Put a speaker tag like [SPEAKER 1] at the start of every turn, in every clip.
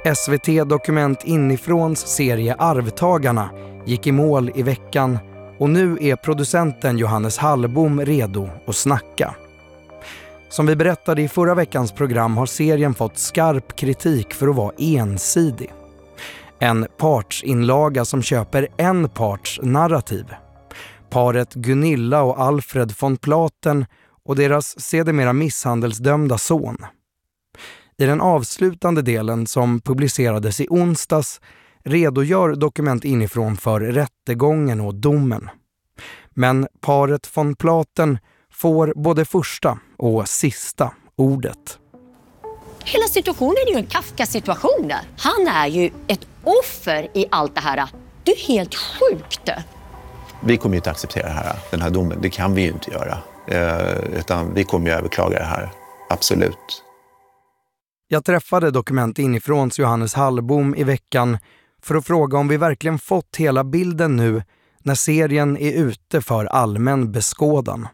[SPEAKER 1] SVT Dokument inifråns serie Arvtagarna gick i mål i veckan och nu är producenten Johannes Hallbom redo att snacka. Som vi berättade i förra veckans program har serien fått skarp kritik för att vara ensidig. En partsinlaga som köper en parts narrativ. Paret Gunilla och Alfred von Platen och deras sedermera misshandelsdömda son. I den avslutande delen som publicerades i onsdags redogör Dokument inifrån för rättegången och domen. Men paret von Platen får både första och sista ordet.
[SPEAKER 2] Hela situationen är ju en Kafka-situation där. Han är ju ett offer i allt det här. Det är helt sjukt.
[SPEAKER 3] Vi kommer ju inte acceptera den här domen. Det kan vi ju inte göra. Utan vi kommer ju överklaga det här. Absolut.
[SPEAKER 1] Jag träffade Dokument inifråns Johannes Hallbom i veckan för att fråga om vi verkligen fått hela bilden nu när serien är ute för allmän beskådan.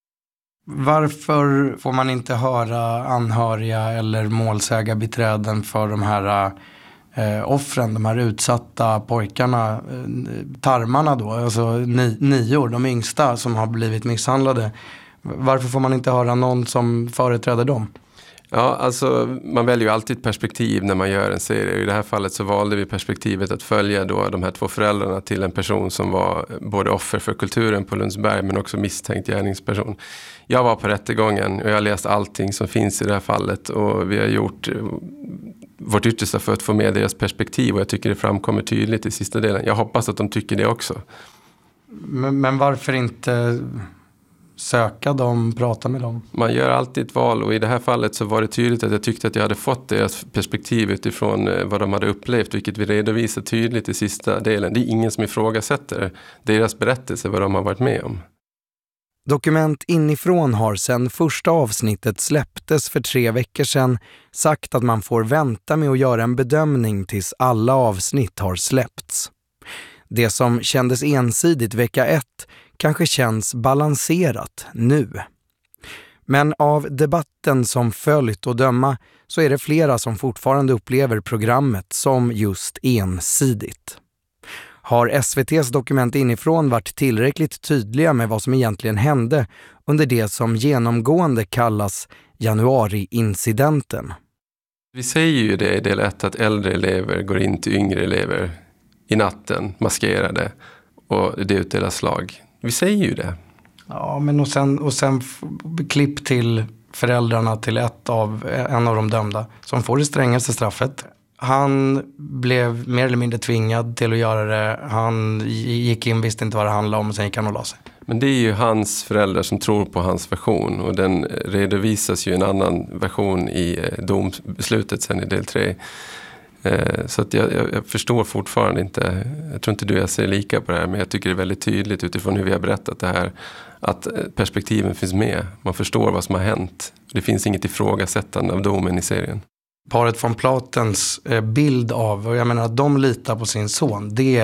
[SPEAKER 1] Varför får man inte höra anhöriga eller målsägarbiträden för de här offren, de här utsatta pojkarna, tarmarna då, alltså 9 de yngsta som har blivit misshandlade. Varför får man inte höra någon som företräder dem?
[SPEAKER 4] Ja, alltså man väljer ju alltid perspektiv när man gör en serie. I det här fallet så valde vi perspektivet att följa då de här 2 föräldrarna till en person som var både offer för kulturen på Lundsberg men också misstänkt gärningsperson. Jag var på rättegången och jag har läst allting som finns i det här fallet och vi har gjort vårt yttersta för att få med deras perspektiv och jag tycker det framkommer tydligt i sista delen. Jag hoppas att de tycker det också.
[SPEAKER 1] Men varför inte söka dem, prata med dem?
[SPEAKER 4] Man gör alltid ett val och i det här fallet så var det tydligt att jag tyckte att jag hade fått deras perspektiv utifrån vad de hade upplevt, vilket vi redovisar tydligt i sista delen. Det är ingen som ifrågasätter deras berättelse, vad de har varit med om.
[SPEAKER 1] Dokument inifrån har sedan första avsnittet släpptes för 3 veckor sedan sagt att man får vänta med att göra en bedömning tills alla avsnitt har släppts. Det som kändes ensidigt vecka 1 kanske känns balanserat nu. Men av debatten som följt och döma så är det flera som fortfarande upplever programmet som just ensidigt. Har SVT:s Dokument inifrån varit tillräckligt tydliga med vad som egentligen hände under det som genomgående kallas januari-incidenten?
[SPEAKER 4] Vi säger ju det i del 1 att äldre elever går in till yngre elever i natten, maskerade och det utdelas slag. Vi säger ju det.
[SPEAKER 1] Ja, men och sen klipp till föräldrarna till en av de dömda som får det strängaste straffet. Han blev mer eller mindre tvingad till att göra det. Han gick in, visste inte vad det handlade om och sen gick han och la sig.
[SPEAKER 4] Men det är ju hans föräldrar som tror på hans version och den redovisas ju en annan version i domslutet sen i del 3. Så att jag förstår fortfarande inte, jag tror inte du och jag ser lika på det här, men jag tycker det är väldigt tydligt utifrån hur vi har berättat det här att perspektiven finns med. Man förstår vad som har hänt. Det finns inget ifrågasättande av domen i serien.
[SPEAKER 1] Paret von Platens bild av, och jag menar att de litar på sin son, det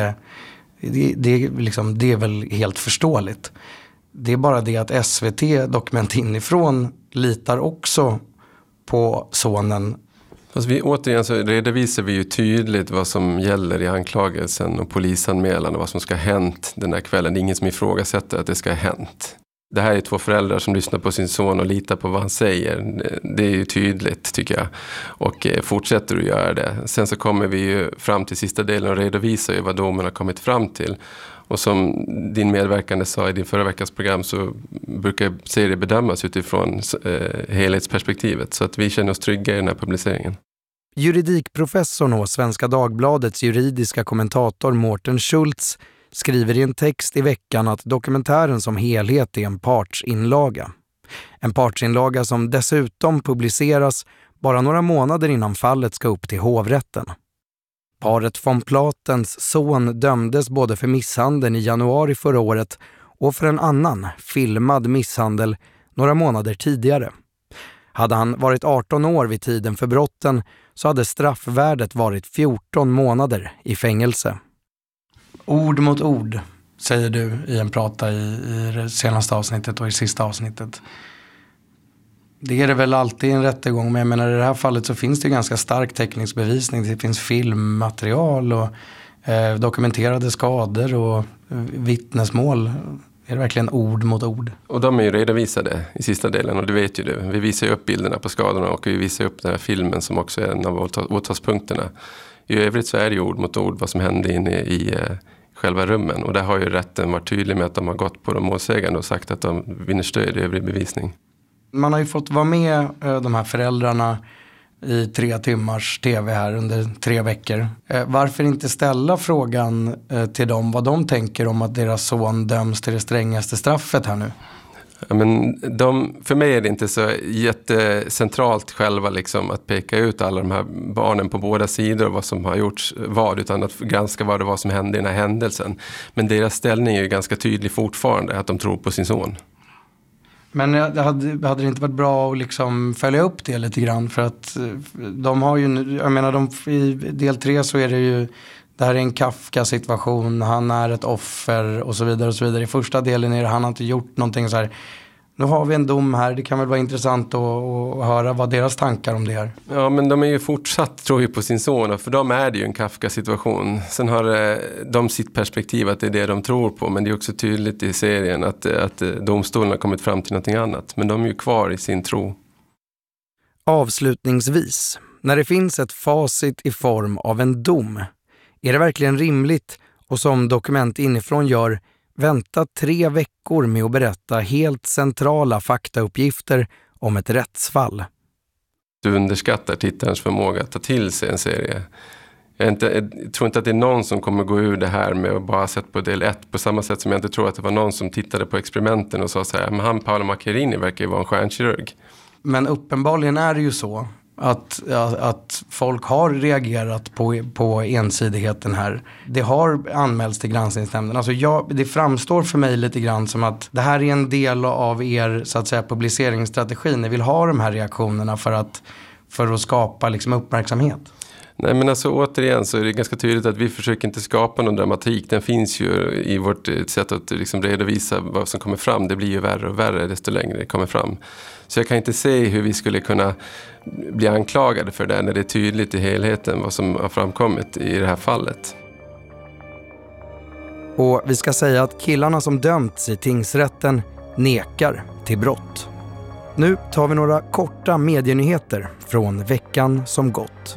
[SPEAKER 1] är väl helt förståeligt. Det är bara det att SVT Dokument inifrån litar också på sonen.
[SPEAKER 4] Fast återigen så redovisar vi ju tydligt vad som gäller i anklagelsen och polisanmälan och vad som ska ha hänt den här kvällen. Det är ingen som ifrågasätter att det ska ha hänt. Det här är 2 föräldrar som lyssnar på sin son och litar på vad han säger. Det är ju tydligt tycker jag. Och fortsätter att göra det. Sen så kommer vi ju fram till sista delen och redovisar ju vad domen har kommit fram till. Och som din medverkande sa i din förra veckans program så brukar serier bedömas utifrån helhetsperspektivet. Så att vi känner oss trygga i den här publiceringen.
[SPEAKER 1] Juridikprofessorn och Svenska Dagbladets juridiska kommentator Mårten Schultz skriver i en text i veckan att dokumentären som helhet är en partsinlaga. En partsinlaga som dessutom publiceras bara några månader innan fallet ska upp till hovrätten. Paret von Platens son dömdes både för misshandeln i januari förra året och för en annan filmad misshandel några månader tidigare. Hade han varit 18 år vid tiden för brotten så hade straffvärdet varit 14 månader i fängelse. Ord mot ord, säger du i en prata i det senaste avsnittet och i sista avsnittet. Det är det väl alltid i en rättegång, men jag menar i det här fallet så finns det ganska stark teknisk bevisning. Det finns filmmaterial och dokumenterade skador och vittnesmål. Är det verkligen ord mot ord?
[SPEAKER 4] Och de är ju redovisade i sista delen, och det vet ju du. Vi visar ju upp bilderna på skadorna och vi visar upp den här filmen som också är en av åtalspunkterna. I övrigt så är det ju ord mot ord vad som hände inne i själva rummen. Och där har ju rätten varit tydlig med att de har gått på de målsägande och sagt att de vinner stöd i övrig bevisning. Man har ju fått vara med de här föräldrarna i 3 timmars tv här under 3 veckor. Varför inte ställa frågan till dem vad de tänker om att deras son döms till det strängaste straffet här nu? Ja, men för mig är det inte så jättecentralt själva liksom, att peka ut alla de här barnen på båda sidor och vad som har gjorts utan att granska vad det var som hände i den här händelsen. Men deras ställning är ju ganska tydlig fortfarande, att de tror på sin son. Men hade det inte varit bra att liksom följa upp det lite grann, för att de har ju, jag menar i del 3 så är det ju, det här är en Kafka-situation, han är ett offer och så vidare och så vidare. I första delen är det, han har inte gjort någonting så här. Nu har vi en dom här, det kan väl vara intressant att höra vad deras tankar om det är. Ja, men de är ju fortsatt, tror jag, på sin son, och för dem är det ju en Kafka-situation. Sen har de sitt perspektiv att det är det de tror på, men det är också tydligt i serien att domstolen har kommit fram till någonting annat. Men de är ju kvar i sin tro.
[SPEAKER 1] Avslutningsvis, när det finns ett facit i form av en dom, är det verkligen rimligt, och som Dokument inifrån gör, vänta 3 veckor med att berätta helt centrala faktauppgifter om ett rättsfall?
[SPEAKER 4] Du underskattar tittarens förmåga att ta till sig en serie. Jag tror inte att det är någon som kommer gå ur det här med att bara sett på del 1, på samma sätt som jag inte tror att det var någon som tittade på experimenten och sa så här, men han Paolo Macchiarini verkar ju vara en stjärnkirurg. Men uppenbarligen är det ju så att folk har reagerat på ensidigheten här. Det har anmälts till granskningsnämnden. Alltså det framstår för mig lite grann som att det här är en del av er, så att säga, publiceringsstrategi. Ni vill ha de här reaktionerna för att skapa liksom uppmärksamhet. Nej, men alltså återigen så är det ganska tydligt att vi försöker inte skapa någon dramatik. Den finns ju i vårt sätt att liksom redovisa vad som kommer fram. Det blir ju värre och värre desto längre det kommer fram. Så jag kan inte se hur vi skulle kunna bli anklagade för det när det är tydligt i helheten vad som har framkommit i det här fallet.
[SPEAKER 1] Och vi ska säga att killarna som dömts i tingsrätten nekar till brott. Nu tar vi några korta medienyheter från veckan som gått.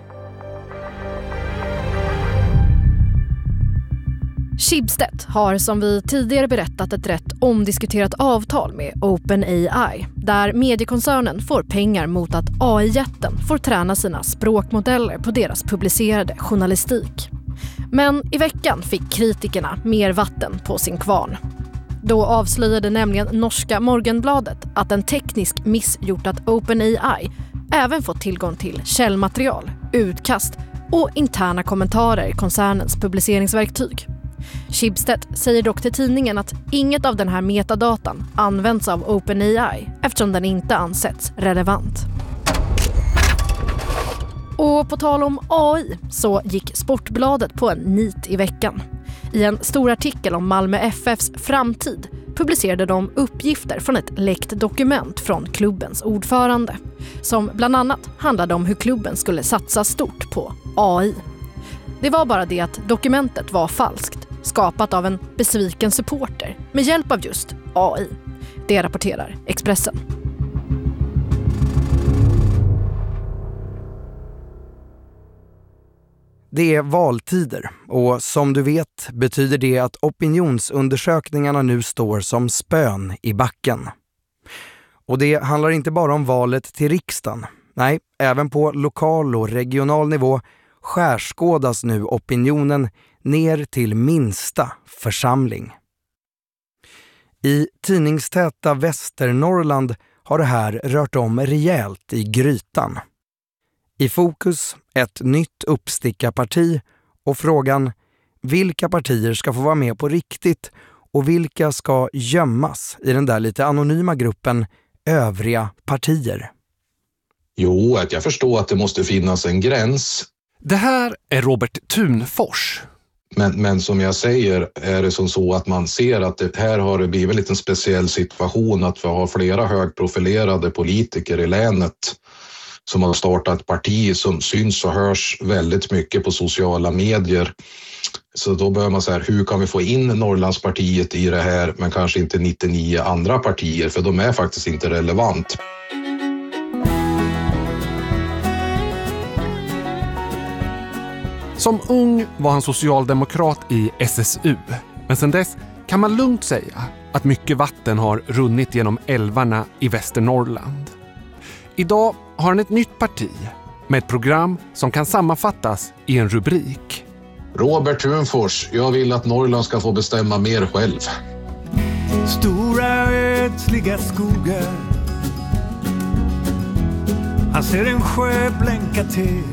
[SPEAKER 5] Schibsted har, som vi tidigare berättat, ett rätt omdiskuterat avtal med OpenAI, där mediekoncernen får pengar mot att AI-jätten får träna sina språkmodeller på deras publicerade journalistik. Men i veckan fick kritikerna mer vatten på sin kvarn. Då avslöjade nämligen norska Morgenbladet att en teknisk miss gjort att OpenAI även fått tillgång till källmaterial, utkast och interna kommentarer i koncernens publiceringsverktyg. Schibsted säger dock till tidningen att inget av den här metadatan används av OpenAI eftersom den inte ansetts relevant. Och på tal om AI så gick Sportbladet på en nit i veckan. I en stor artikel om Malmö FFs framtid publicerade de uppgifter från ett läckt dokument från klubbens ordförande, som bland annat handlade om hur klubben skulle satsa stort på AI. Det var bara det att dokumentet var falskt, skapat av en besviken supporter med hjälp av just AI. Det rapporterar Expressen.
[SPEAKER 1] Det är valtider, och som du vet betyder det att opinionsundersökningarna nu står som spön i backen. Och det handlar inte bara om valet till riksdagen. Nej, även på lokal och regional nivå skärskådas nu opinionen ner till minsta församling. I tidningstäta Västernorrland har det här rört om rejält i grytan. I fokus ett nytt uppstickarparti och frågan vilka partier ska få vara med på riktigt och vilka ska gömmas i den där lite anonyma gruppen övriga partier.
[SPEAKER 6] Jo, att jag förstår att det måste finnas en gräns.
[SPEAKER 7] Det här är Robert Thunfors.
[SPEAKER 6] Men som jag säger är det som så att man ser att det här har det blivit en liten speciell situation, att vi har flera högprofilerade politiker i länet som har startat ett parti som syns och hörs väldigt mycket på sociala medier. Så då börjar man säga, hur kan vi få in Norrlandspartiet i det här, men kanske inte 99 andra partier, för de är faktiskt inte relevant.
[SPEAKER 7] Som ung var han socialdemokrat i SSU, men sedan dess kan man lugnt säga att mycket vatten har runnit genom älvarna i Västernorrland. Idag har han ett nytt parti med ett program som kan sammanfattas i en rubrik.
[SPEAKER 6] Robert Thunfors, jag vill att Norrland ska få bestämma mer själv.
[SPEAKER 8] Stora ödsliga skogar, han ser en sjö blänka till.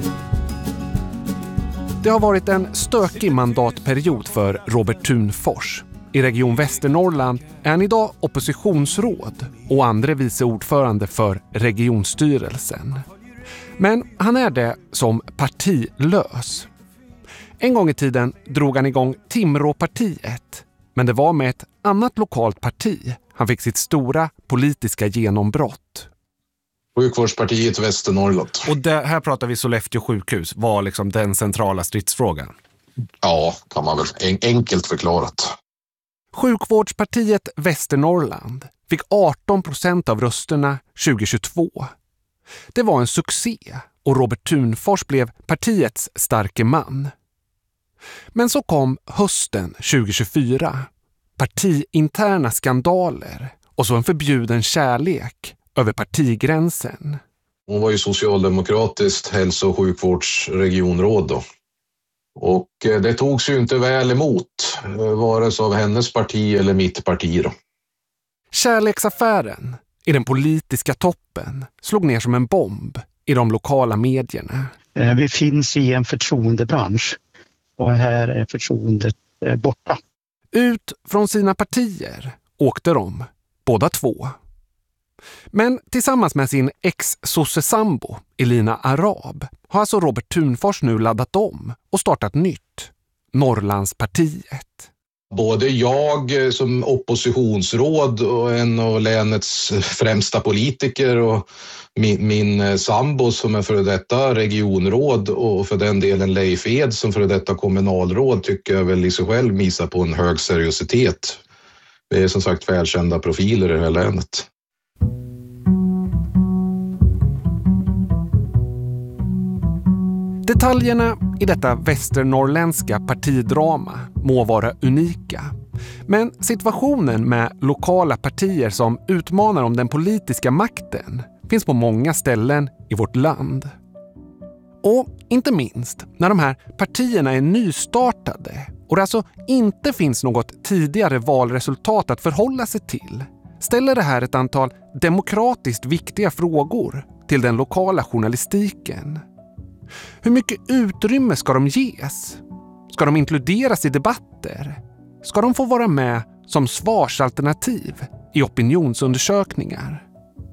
[SPEAKER 7] Det har varit en stökig mandatperiod för Robert Thunfors. I Region Västernorrland är han idag oppositionsråd och andre vice ordförande för regionstyrelsen. Men han är det som partilös. En gång i tiden drog han igång Timråpartiet, men det var med ett annat lokalt parti han fick sitt stora politiska genombrott.
[SPEAKER 6] Sjukvårdspartiet Västernorrland.
[SPEAKER 7] Och det här pratar vi Sollefteå sjukhus, var liksom den centrala stridsfrågan.
[SPEAKER 6] Ja, kan man väl enkelt förklarat.
[SPEAKER 7] Sjukvårdspartiet Västernorrland fick 18% av rösterna 2022. Det var en succé och Robert Thunfors blev partiets starke man. Men så kom hösten 2024. Partiinterna skandaler och så en förbjuden kärlek över partigränsen.
[SPEAKER 6] Hon var ju socialdemokratiskt hälso- och sjukvårdsregionråd då. Och det togs ju inte väl emot, vare sig av hennes parti eller mitt parti då.
[SPEAKER 7] Kärleksaffären i den politiska toppen slog ner som en bomb i de lokala medierna.
[SPEAKER 9] Vi finns i en förtroendebransch och här är förtroendet borta.
[SPEAKER 7] Ut från sina partier åkte de, båda två. Men tillsammans med sin ex-sossesambo Elina Arab har alltså Robert Thunfors nu laddat om och startat nytt, Norrlandspartiet.
[SPEAKER 6] Både jag som oppositionsråd och en av länets främsta politiker och min sambo som är före detta regionråd och för den delen Leif Ed som före detta kommunalråd tycker jag väl i sig själv visar på en hög seriositet. Det är som sagt välkända profiler i det här länet.
[SPEAKER 7] Detaljerna i detta västernorrländska partidrama må vara unika. Men situationen med lokala partier som utmanar om den politiska makten finns på många ställen i vårt land. Och inte minst när de här partierna är nystartade och det alltså inte finns något tidigare valresultat att förhålla sig till, ställer det här ett antal demokratiskt viktiga frågor till den lokala journalistiken. Hur mycket utrymme ska de ges? Ska de inkluderas i debatter? Ska de få vara med som svarsalternativ i opinionsundersökningar?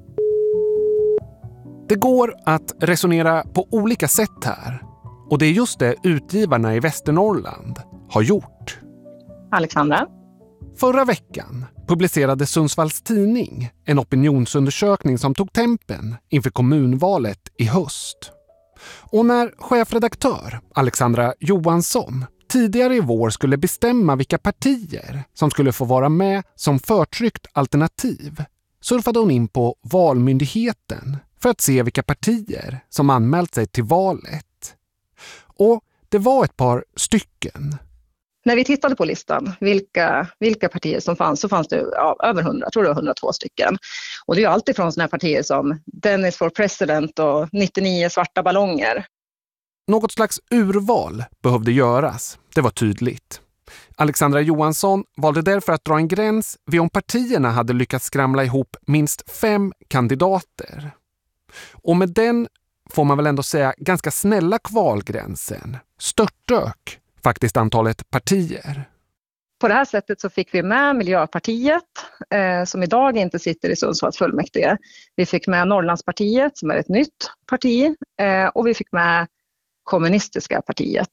[SPEAKER 7] Det går att resonera på olika sätt här. Och det är just det utgivarna i Västernorrland har gjort.
[SPEAKER 10] Alexandra.
[SPEAKER 7] Förra veckan publicerade Sundsvalls tidning en opinionsundersökning som tog tempen inför kommunvalet i höst. Och när chefredaktör Alexandra Johansson tidigare i vår skulle bestämma vilka partier som skulle få vara med som förtryckt alternativ surfade hon in på Valmyndigheten för att se vilka partier som anmält sig till valet. Och det var ett par stycken.
[SPEAKER 10] När vi tittade på listan, vilka partier som fanns, så fanns det över 100, jag tror det var 102 stycken. Och det är ju alltid från sådana här partier som Dennis for President och 99 svarta ballonger.
[SPEAKER 7] Något slags urval behövde göras, det var tydligt. Alexandra Johansson valde därför att dra en gräns vid om partierna hade lyckats skramla ihop minst 5 kandidater. Och med den, får man väl ändå säga, ganska snälla kvalgränsen störtdök faktiskt antalet partier.
[SPEAKER 10] På det här sättet så fick vi med Miljöpartiet som idag inte sitter i Sundsvalls fullmäktige. Vi fick med Norrlandspartiet som är ett nytt parti och vi fick med Kommunistiska partiet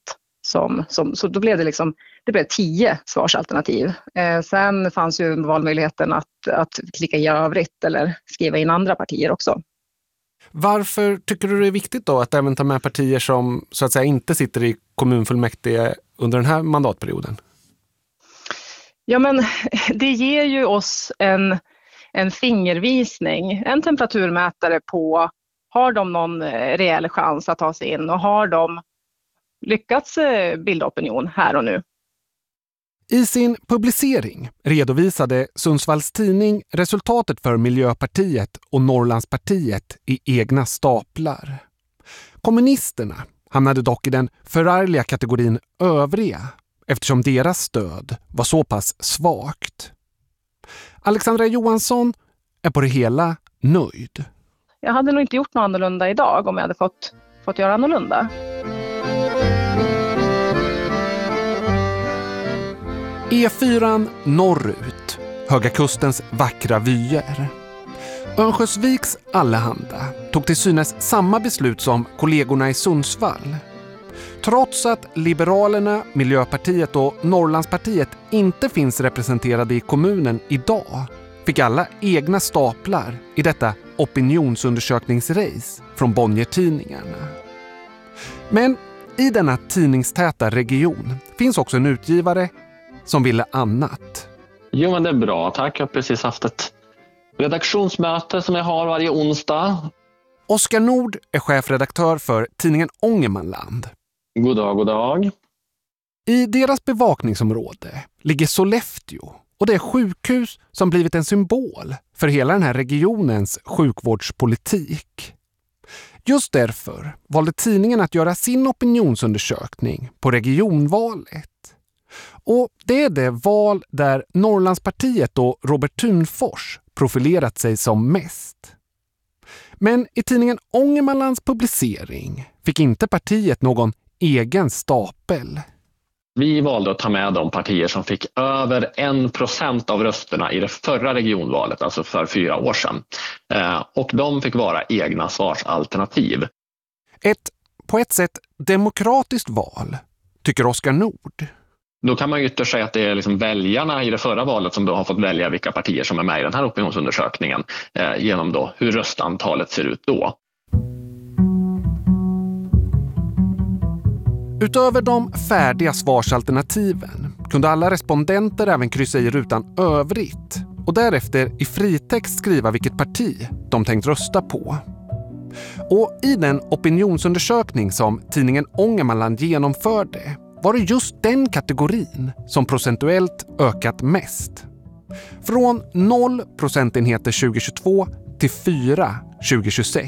[SPEAKER 10] Så då blev det blev 10 svarsalternativ. Sen fanns ju valmöjligheten att klicka i övrigt eller skriva in andra partier också.
[SPEAKER 7] Varför tycker du det är viktigt då att även ta med partier som så att säga inte sitter i kommunfullmäktige under den här mandatperioden?
[SPEAKER 10] Ja, men det ger ju oss en fingervisning, en temperaturmätare på har de någon reell chans att ta sig in och har de lyckats bilda opinion här och nu.
[SPEAKER 7] I sin publicering redovisade Sundsvalls Tidning resultatet för Miljöpartiet och Norrlandspartiet i egna staplar. Kommunisterna hamnade dock i den förargliga kategorin övriga eftersom deras stöd var så pass svagt. Alexandra Johansson är på det hela nöjd.
[SPEAKER 10] Jag hade nog inte gjort något annorlunda idag om jag hade fått göra annorlunda.
[SPEAKER 7] E4 norrut, Höga Kustens vackra vyer. Örnsköldsviks Allehanda tog till synes samma beslut som kollegorna i Sundsvall. Trots att Liberalerna, Miljöpartiet och Norrlandspartiet inte finns representerade i kommunen idag fick alla egna staplar i detta opinionsundersökningsrace från Bonnier-tidningarna. Men i denna tidningstäta region finns också en utgivare som ville annat.
[SPEAKER 11] Jo, men det är bra. Tack. Jag har precis haft ett redaktionsmöte som jag har varje onsdag.
[SPEAKER 7] Oskar Nord är chefredaktör för tidningen Ångermanland.
[SPEAKER 11] God dag, god dag.
[SPEAKER 7] I deras bevakningsområde ligger Sollefteå och det är sjukhus som blivit en symbol för hela den här regionens sjukvårdspolitik. Just därför valde tidningen att göra sin opinionsundersökning på regionvalet. Och det är det val där Norrlandspartiet och Robert Thunfors profilerat sig som mest. Men i tidningen Ångermanlands publicering fick inte partiet någon egen stapel.
[SPEAKER 11] Vi valde att ta med de partier som fick över 1% av rösterna i det förra regionvalet, alltså för 4 år sedan. Och de fick vara egna svarsalternativ.
[SPEAKER 7] Ett på ett sätt demokratiskt val, tycker Oskar Nord.
[SPEAKER 11] Då kan man ju ytterst säga att det är liksom väljarna i det förra valet som då har fått välja vilka partier som är med i den här opinionsundersökningen genom då hur röstantalet ser ut då.
[SPEAKER 7] Utöver de färdiga svarsalternativen kunde alla respondenter även kryssa i rutan övrigt och därefter i fritext skriva vilket parti de tänkt rösta på. Och i den opinionsundersökning som tidningen Ångermanland genomförde var det just den kategorin som procentuellt ökat mest. Från 0 procentenheter 2022 till 4 2026.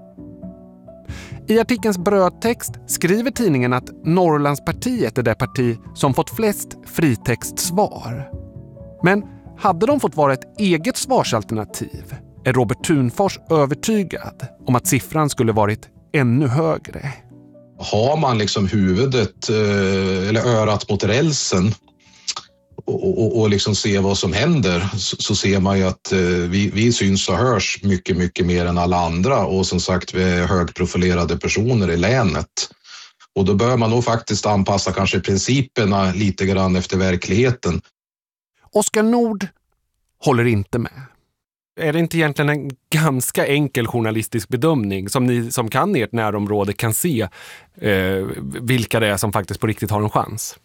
[SPEAKER 7] I artikelns brödtext skriver tidningen att Norrlandspartiet är det parti som fått flest fritextsvar. Men hade de fått vara ett eget svarsalternativ är Robert Thunfors övertygad om att siffran skulle varit ännu högre.
[SPEAKER 6] Har man liksom huvudet eller örat mot rälsen och liksom ser vad som händer så ser man ju att vi syns och hörs mycket, mycket mer än alla andra och som sagt vi är högprofilerade personer i länet. Och då bör man nog faktiskt anpassa kanske principerna lite grann efter verkligheten.
[SPEAKER 7] Oskar Nord håller inte med. Är det inte egentligen en ganska enkel journalistisk bedömning som ni som kan ert närområde kan se vilka det är som faktiskt på riktigt har en chans?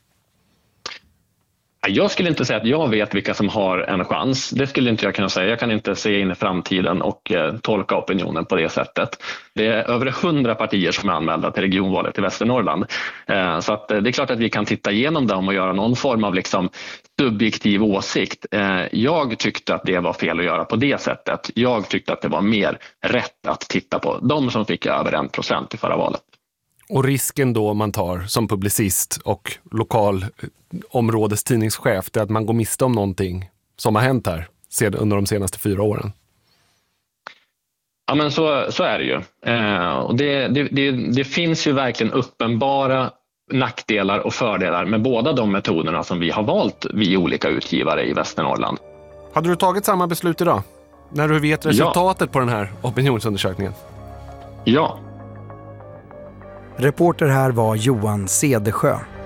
[SPEAKER 11] Jag skulle inte säga att jag vet vilka som har en chans. Det skulle inte jag kunna säga. Jag kan inte se in i framtiden och tolka opinionen på det sättet. Det är över 100 partier som är anmälda till regionvalet i Västernorrland. Så att det är klart att vi kan titta igenom dem och göra någon form av liksom subjektiv åsikt. Jag tyckte att det var fel att göra på det sättet. Jag tyckte att det var mer rätt att titta på de som fick över 1% i förra valet.
[SPEAKER 7] Och risken då man tar som publicist och lokal områdestidningschef är att man går miste om någonting som har hänt här under de senaste 4 åren.
[SPEAKER 11] Ja, men så är det ju. Och det finns ju verkligen uppenbara nackdelar och fördelar med båda de metoderna som vi har valt vi olika utgivare i Västernorrland.
[SPEAKER 7] Hade du tagit samma beslut idag? När du vet resultatet på den här opinionsundersökningen?
[SPEAKER 11] Ja.
[SPEAKER 1] Reporter här var Johan Cedersjö.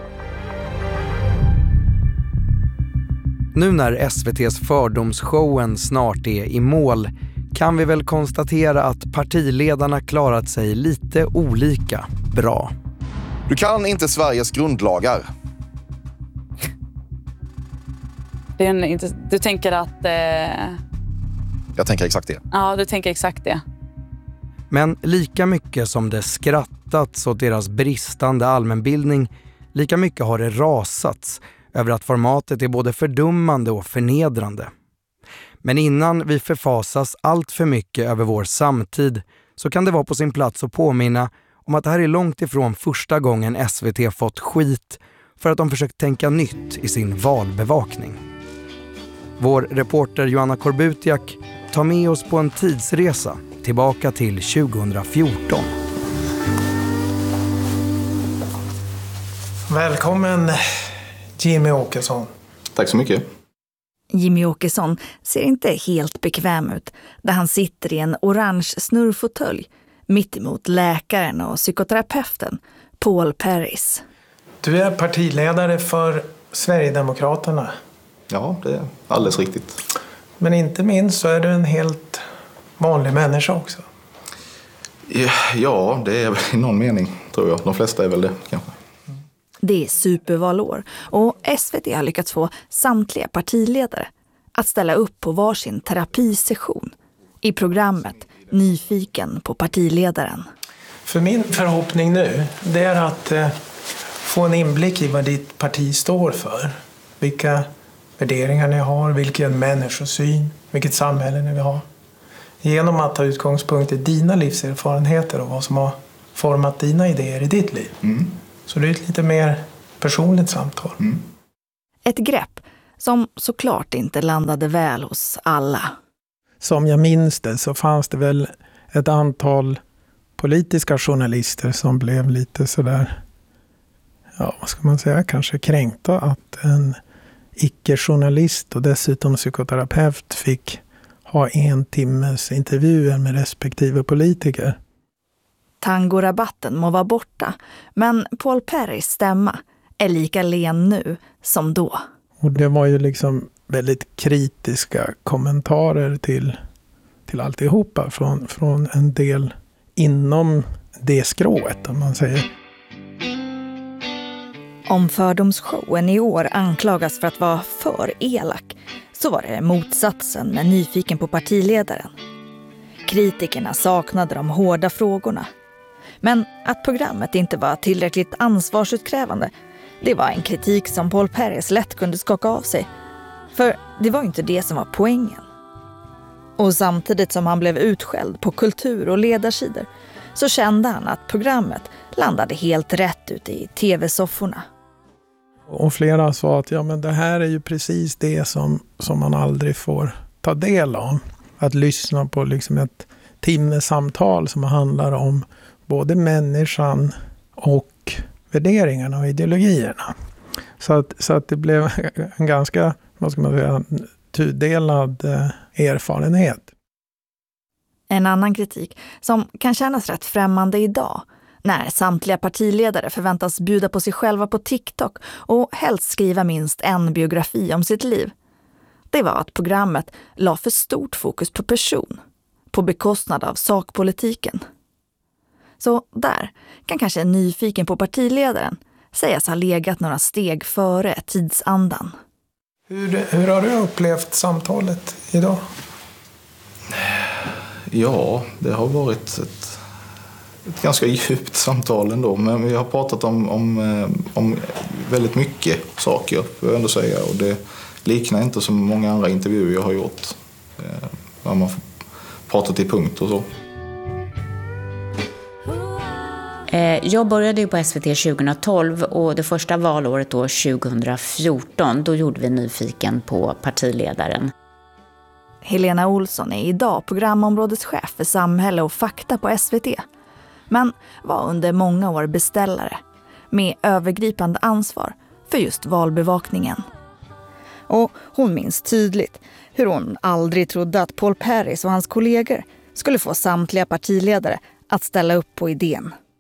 [SPEAKER 1] Nu när SVT:s fördomsshowen snart är i mål kan vi väl konstatera att partiledarna klarat sig lite olika bra.
[SPEAKER 12] Du kan inte Sveriges grundlagar.
[SPEAKER 13] Du tänker att...
[SPEAKER 12] Jag tänker exakt det.
[SPEAKER 13] Ja, du tänker exakt det.
[SPEAKER 1] Men lika mycket som det skrattats åt deras bristande allmänbildning, lika mycket har det rasats över att formatet är både fördummande och förnedrande. Men innan vi förfasas allt för mycket över vår samtid så kan det vara på sin plats att påminna om att det här är långt ifrån första gången SVT fått skit för att de försökt tänka nytt i sin valbevakning. Vår reporter Joanna Korbutiak tar med oss på en tidsresa tillbaka till 2014.
[SPEAKER 14] Välkommen Jimmy Åkesson.
[SPEAKER 12] Tack så mycket.
[SPEAKER 15] Jimmy Åkesson ser inte helt bekväm ut där han sitter i en orange snurrfåtölj mitt emot läkaren och psykoterapeuten Paul Paris.
[SPEAKER 14] Du är partiledare för Sverigedemokraterna.
[SPEAKER 12] Ja, det är alldeles riktigt.
[SPEAKER 14] Men inte minst så är du en helt vanlig människa också.
[SPEAKER 12] Ja, det är väl i någon mening, tror jag. De flesta är väl det, kanske.
[SPEAKER 15] Det är supervalår och SVT har lyckats få samtliga partiledare att ställa upp på varsin terapisession i programmet Nyfiken på partiledaren.
[SPEAKER 14] För min förhoppning nu, det är att få en inblick i vad ditt parti står för. Vilka värderingar ni har, vilken människosyn, vilket samhälle ni vill ha. Genom att ta utgångspunkt i dina livserfarenheter och vad som har format dina idéer i ditt liv.
[SPEAKER 12] Mm.
[SPEAKER 14] Så det är ett lite mer personligt samtal.
[SPEAKER 12] Mm.
[SPEAKER 15] Ett grepp som såklart inte landade väl hos alla.
[SPEAKER 14] Som jag minns det så fanns det väl ett antal politiska journalister som blev lite sådär, ja vad ska man säga, kanske kränkta att en icke-journalist och dessutom psykoterapeut fick ha 1 timmes intervjuer med respektive politiker.
[SPEAKER 15] Tangorabatten må vara borta, men Paul Paris stämma är lika len nu som då.
[SPEAKER 14] Och det var ju liksom väldigt kritiska kommentarer till alltihopa från en del inom det skrået, om man säger.
[SPEAKER 15] Om fördomsshowen i år anklagas för att vara för elak så var det motsatsen med Nyfiken på partiledaren. Kritikerna saknade de hårda frågorna. Men att programmet inte var tillräckligt ansvarsutkrävande, det var en kritik som Paul Paris lätt kunde skaka av sig. För det var inte det som var poängen. Och samtidigt som han blev utskälld på kultur- och ledarsidor så kände han att programmet landade helt rätt ute i tv-sofforna.
[SPEAKER 14] Och flera sa att ja, men det här är ju precis det som man aldrig får ta del av. Att lyssna på liksom ett timmesamtal som handlar om både människan och värderingarna och ideologierna. Så att det blev en ganska, vad ska man säga, tudelad erfarenhet.
[SPEAKER 15] En annan kritik som kan kännas rätt främmande idag, när samtliga partiledare förväntas bjuda på sig själva på TikTok och helst skriva minst en biografi om sitt liv. Det var att programmet la för stort fokus på person, på bekostnad av sakpolitiken. Så där kan kanske Nyfiken på partiledaren sägas ha legat några steg före tidsandan.
[SPEAKER 14] Hur har du upplevt samtalet idag?
[SPEAKER 12] Ja, det har varit ett ganska djupt samtal ändå. Men vi har pratat om väldigt mycket saker, får jag ändå säga. Och det liknar inte som många andra intervjuer jag har gjort. Där man får prata till punkt och så.
[SPEAKER 16] Jag började ju på SVT 2012 och det första valåret då 2014, då gjorde vi Nyfiken på partiledaren.
[SPEAKER 15] Helena Olsson är idag programområdeschef för samhälle och fakta på SVT. Men var under många år beställare med övergripande ansvar för just valbevakningen. Och hon minns tydligt hur hon aldrig trodde att Paul Paris och hans kollegor skulle få samtliga partiledare att ställa upp på idén.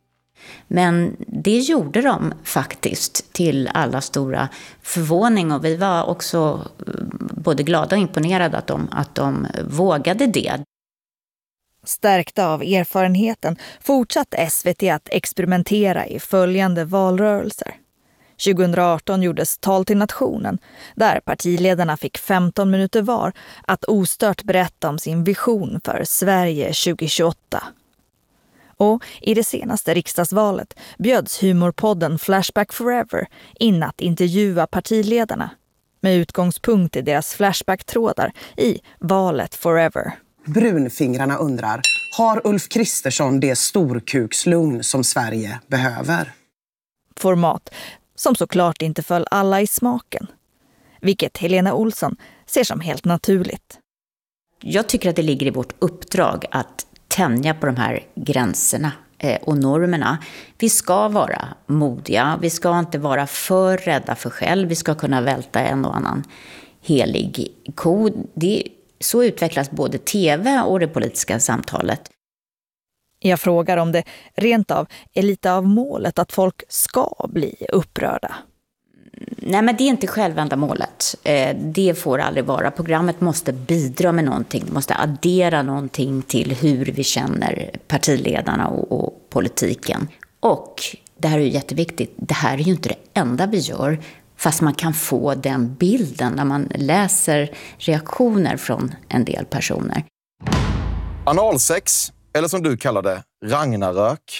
[SPEAKER 16] Men det gjorde de faktiskt till alla stora förvåning, och vi var också både glada och imponerade att de vågade det.
[SPEAKER 15] Stärkta av erfarenheten fortsatte SVT att experimentera i följande valrörelser. 2018 gjordes Tal till nationen, där partiledarna fick 15 minuter var att ostört berätta om sin vision för Sverige 2028. Och i det senaste riksdagsvalet bjöds humorpodden Flashback Forever in att intervjua partiledarna med utgångspunkt i deras flashbacktrådar i Valet Forever.
[SPEAKER 13] Brunfingrarna undrar, har Ulf Kristersson det storkukslugn som Sverige behöver?
[SPEAKER 15] Format som såklart inte föll alla i smaken, vilket Helena Olsson ser som helt naturligt.
[SPEAKER 16] Jag tycker att det ligger i vårt uppdrag att tänja på de här gränserna och normerna. Vi ska vara modiga, vi ska inte vara för rädda för själv, vi ska kunna välta en och annan helig ko. Så utvecklas både tv och det politiska samtalet.
[SPEAKER 15] Jag frågar om det rent av är lite av målet att folk ska bli upprörda.
[SPEAKER 16] Nej, men det är inte självända målet. Det får aldrig vara. Programmet måste bidra med någonting. Det måste addera någonting till hur vi känner partiledarna och politiken. Och det här är ju jätteviktigt. Det här är ju inte det enda vi gör. Fast man kan få den bilden när man läser reaktioner från en del personer.
[SPEAKER 17] Analsex, eller som du kallar det, Ragnarök.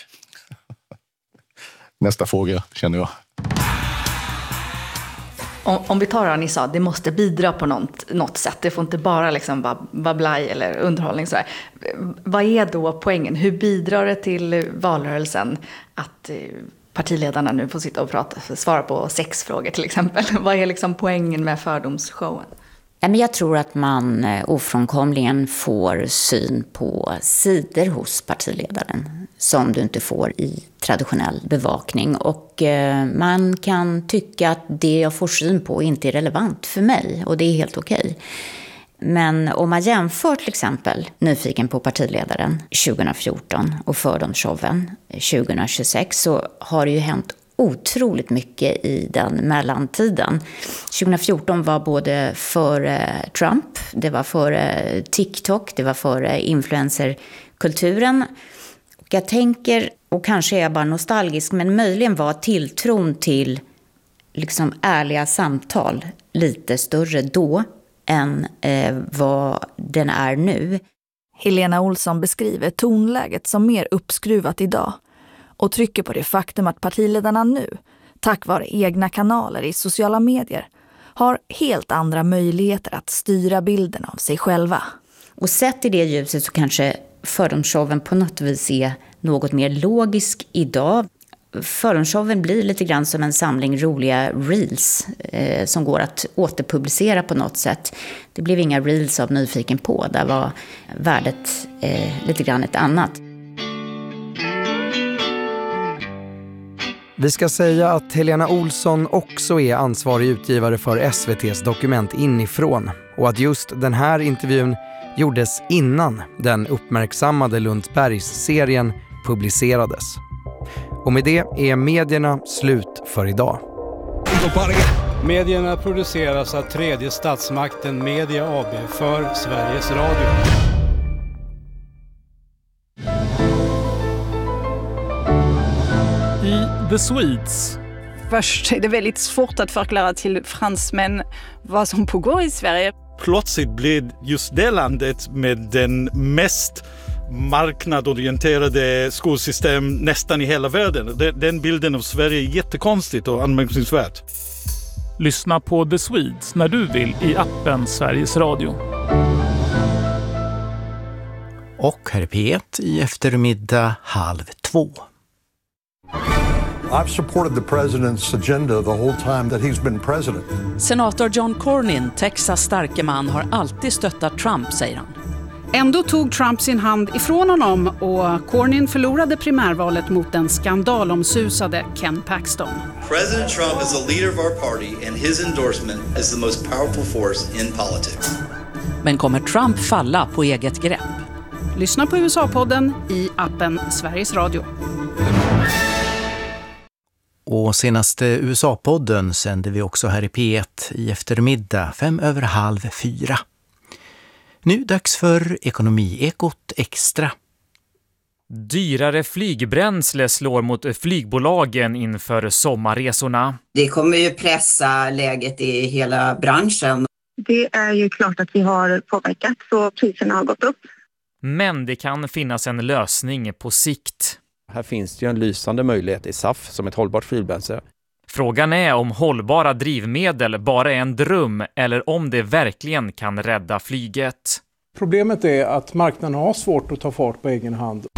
[SPEAKER 18] Nästa fråga, känner jag.
[SPEAKER 19] Om vi tar det ni sa, det måste bidra på något sätt. Det får inte bara liksom vara blaj eller underhållning. Så här. Vad är då poängen? Hur bidrar det till valrörelsen att partiledarna nu får sitta och svara på sexfrågor till exempel? Vad är liksom poängen med fördomsshowen?
[SPEAKER 16] Jag tror att man ofrånkomligen får syn på sidor hos partiledaren som du inte får i traditionell bevakning. Och man kan tycka att det jag får syn på inte är relevant för mig, och det är helt okej. Men om man jämför till exempel Nyfiken på partiledaren 2014 och Fördomsshowen 2026, så har det ju hänt otroligt mycket i den mellantiden. 2014 var både före Trump, det var före TikTok, det var före influencerkulturen. Och jag tänker, och kanske är jag bara nostalgisk, men möjligen var tilltron till liksom ärliga samtal lite större då än vad den är nu.
[SPEAKER 15] Helena Olsson beskriver tonläget som mer uppskruvat idag och trycker på det faktum att partiledarna nu, tack vare egna kanaler i sociala medier, har helt andra möjligheter att styra bilden av sig själva.
[SPEAKER 16] Och sett i det ljuset så kanske Fördomsshowen på något vis är något mer logisk idag. Fördomsshowen blir lite grann som en samling roliga reels som går att återpublicera på något sätt. Det blev inga reels av Nyfiken på, där var värdet lite grann ett annat.
[SPEAKER 1] Vi ska säga att Helena Olsson också är ansvarig utgivare för SVT:s Dokument inifrån, och att just den här intervjun gjordes innan den uppmärksammade Lundsbergs-serien publicerades. Och med det är medierna slut för idag.
[SPEAKER 20] Medierna produceras av tredje statsmakten Media AB för Sveriges Radio.
[SPEAKER 21] I The Swedes.
[SPEAKER 22] Först är det väldigt svårt att förklara till fransmän vad som pågår i Sverige.
[SPEAKER 20] Plötsligt blev just det landet med den mest marknadorienterade skolsystem nästan i hela världen. Den bilden av Sverige är jättekonstigt och anmärkningsvärt.
[SPEAKER 21] Lyssna på The Swedes när du vill i appen Sveriges Radio.
[SPEAKER 23] Och här är P1 i eftermiddag 1:30.
[SPEAKER 24] I've supported the president's agenda the whole time that he's been president.
[SPEAKER 25] Senator John Cornyn, Texas starke man, har alltid stöttat Trump, säger han.
[SPEAKER 26] Ändå tog Trump sin hand ifrån honom och Cornyn förlorade primärvalet mot den skandalomsusade Ken Paxton.
[SPEAKER 27] President Trump is the leader of our party and his endorsement is the most powerful force in politics.
[SPEAKER 25] Men kommer Trump falla på eget grepp?
[SPEAKER 26] Lyssna på USA-podden i appen Sveriges Radio.
[SPEAKER 23] Och senaste USA-podden sänder vi också här i P1 i eftermiddag 4:05. Nu dags för Ekonomiekot Extra.
[SPEAKER 2] Dyrare flygbränsle slår mot flygbolagen inför sommarresorna.
[SPEAKER 3] Det kommer ju pressa läget i hela branschen.
[SPEAKER 4] Det är ju klart att vi har påverkat så priserna har gått upp.
[SPEAKER 2] Men det kan finnas en lösning på sikt.
[SPEAKER 5] Här finns ju en lysande möjlighet i SAF som ett hållbart flygbränsle.
[SPEAKER 2] Frågan är om hållbara drivmedel bara är en dröm eller om det verkligen kan rädda flyget.
[SPEAKER 8] Problemet är att marknaden har svårt att ta fart på egen hand.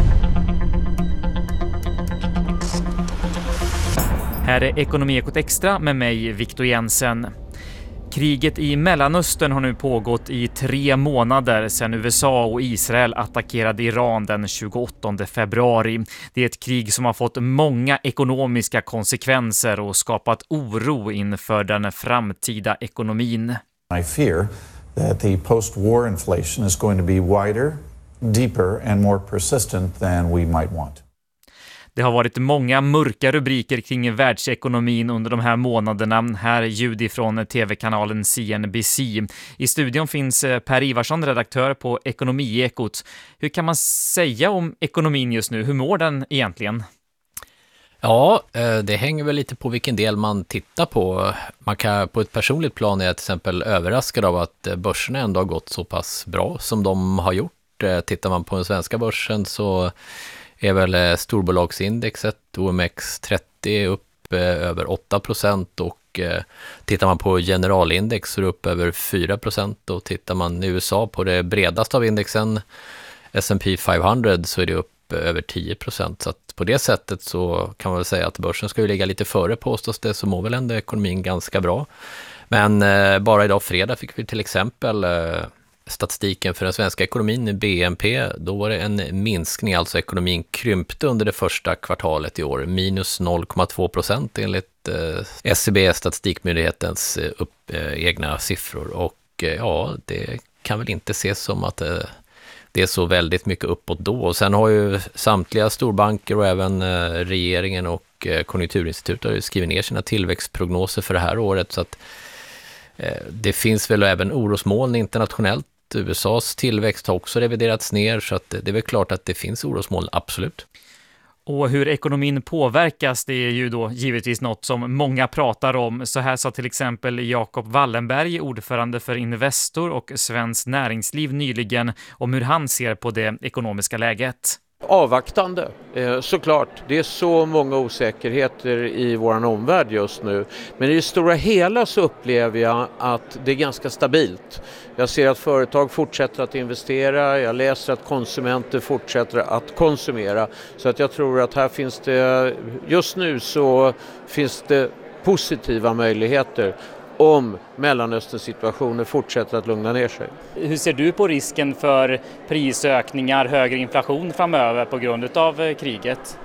[SPEAKER 2] Här är Ekonomiekot Extra med mig, Victor Jensen. Kriget i Mellanöstern har nu pågått i 3 månader sedan USA och Israel attackerade Iran den 28 februari. Det är ett krig som har fått många ekonomiska konsekvenser och skapat oro inför den framtida ekonomin.
[SPEAKER 9] I fear that the post-war inflation is going to be wider, deeper and more persistent than we might want.
[SPEAKER 2] Det har varit många mörka rubriker kring världsekonomin under de här månaderna. Här ljud ifrån tv-kanalen CNBC. I studion finns Per Ivarsson, redaktör på Ekonomiekot. Hur kan man säga om ekonomin just nu? Hur mår den egentligen?
[SPEAKER 18] Ja, det hänger väl lite på vilken del man tittar på. Man kan på ett personligt plan är till exempel överraskad av att börserna ändå har gått så pass bra som de har gjort. Tittar man på den svenska börsen så är väl storbolagsindexet OMX30 upp över 8% och tittar man på generalindex så är det upp över 4% och tittar man i USA på det bredaste av indexen S&P 500 så är det upp över 10%. Så att på det sättet så kan man väl säga att börsen ska ju ligga lite före påstås det, så mår väl ändå ekonomin ganska bra. Men bara idag fredag fick vi till exempel statistiken för den svenska ekonomin, BNP, då var det en minskning, alltså ekonomin krympte under det första kvartalet i år, minus 0,2% enligt SCB, statistikmyndighetens egna siffror. Och ja, det kan väl inte ses som att det är så väldigt mycket uppåt då. Och sen har ju samtliga storbanker och även regeringen och Konjunkturinstitutet skrivit ner sina tillväxtprognoser för det här året, så att det finns väl även orosmoln internationellt. USAs tillväxt har också reviderats ner, så att det är väl klart att det finns orosmoln, absolut.
[SPEAKER 2] Och hur ekonomin påverkas, det är ju då givetvis något som många pratar om. Så här sa till exempel Jakob Wallenberg, ordförande för Investor och Svenskt Näringsliv nyligen, om hur han ser på det ekonomiska läget.
[SPEAKER 28] Avvaktande, såklart. Det är så många osäkerheter i vår omvärld just nu. Men i det stora hela så upplever jag att det är ganska stabilt. Jag ser att företag fortsätter att investera, jag läser att konsumenter fortsätter att konsumera. Så att jag tror att här finns det, just nu så finns det positiva möjligheter om Mellanösterns situationer fortsätter att lugna ner sig.
[SPEAKER 21] Hur ser du på risken för prisökningar, högre inflation framöver på grund av kriget?